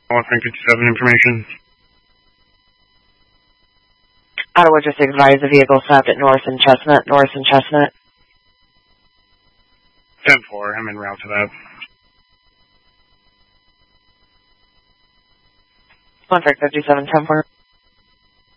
Frank 57 information. Ottawa just advised the vehicle stopped at North and Chestnut. 10-4, I'm en route to that. Frank 57, 10-4.